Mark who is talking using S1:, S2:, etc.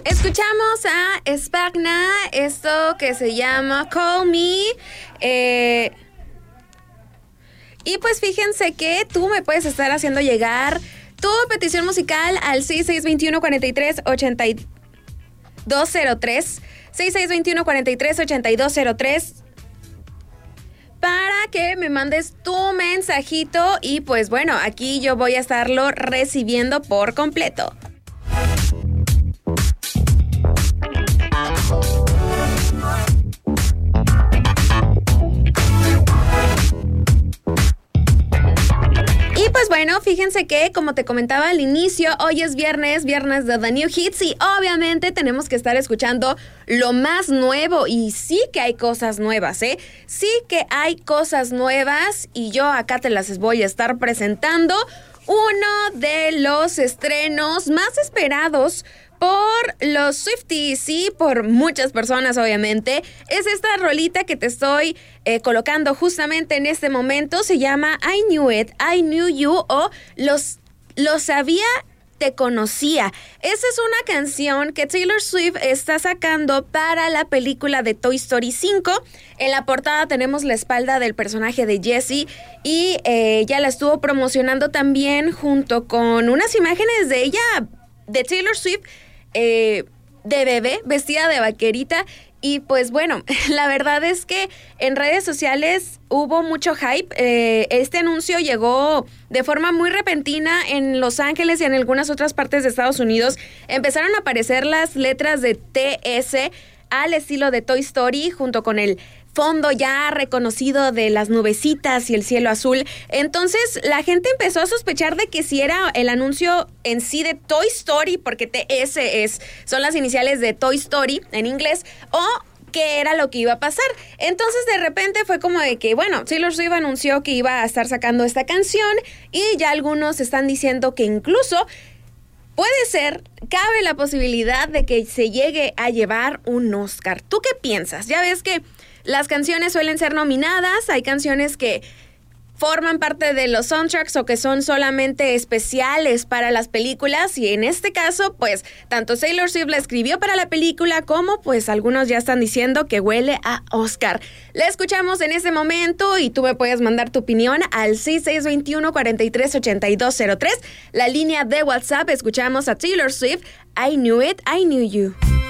S1: Escuchamos a Spagna, esto que se llama Call Me. Y pues fíjense que tú me puedes estar haciendo llegar tu petición musical al 6621-43-8203. 6621-43-8203 para que me mandes tu mensajito y pues bueno, aquí yo voy a estarlo recibiendo por completo. Y pues bueno, fíjense que como te comentaba al inicio, hoy es viernes de The New Hits y obviamente tenemos que estar escuchando lo más nuevo y sí que hay cosas nuevas, ¿eh? Sí que hay cosas nuevas y yo acá te las voy a estar presentando. Uno de los estrenos más esperados por los Swifties, sí, por muchas personas obviamente, es esta rolita que te estoy colocando justamente en este momento. Se llama I Knew It, I Knew You o Lo Sabía, Te Conocía. Esa es una canción que Taylor Swift está sacando para la película de Toy Story 5. En la portada tenemos la espalda del personaje de Jessie y ya la estuvo promocionando también junto con unas imágenes de ella, de Taylor Swift, de bebé, vestida de vaquerita. Y pues bueno, la verdad es que en redes sociales hubo mucho hype. Este anuncio llegó de forma muy repentina en Los Ángeles y en algunas otras partes de Estados Unidos. Empezaron a aparecer las letras de TS al estilo de Toy Story junto con el fondo ya reconocido de las nubecitas y el cielo azul. Entonces la gente empezó a sospechar de que si era el anuncio en sí de Toy Story, porque TS son las iniciales de Toy Story en inglés, o qué era lo que iba a pasar. Entonces de repente fue como de que, bueno, Taylor Swift anunció que iba a estar sacando esta canción y ya algunos están diciendo que incluso puede ser, cabe la posibilidad de que se llegue a llevar un Oscar. ¿Tú qué piensas? Ya ves que las canciones suelen ser nominadas, hay canciones que forman parte de los soundtracks o que son solamente especiales para las películas y en este caso, pues, tanto Taylor Swift la escribió para la película como, pues, algunos ya están diciendo que huele a Oscar. La escuchamos en este momento y tú me puedes mandar tu opinión al 6621-438203, la línea de WhatsApp. Escuchamos a Taylor Swift, I Knew It, I Knew You.